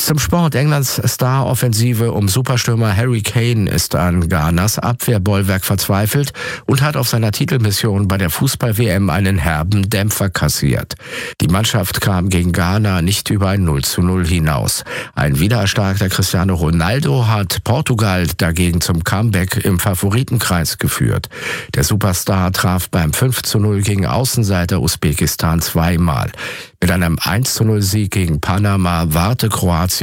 Zum Sport. Englands Star-Offensive um Superstürmer Harry Kane ist an Ghanas Abwehrbollwerk verzweifelt und hat auf seiner Titelmission bei der Fußball-WM einen herben Dämpfer kassiert. Die Mannschaft kam gegen Ghana nicht über ein 0:0 hinaus. Ein wiedererstarkter Cristiano Ronaldo hat Portugal dagegen zum Comeback im Favoritenkreis geführt. Der Superstar traf beim 5:0 gegen Außenseiter Usbekistan zweimal. Mit einem 1:0 Sieg gegen Panama warte Kroatien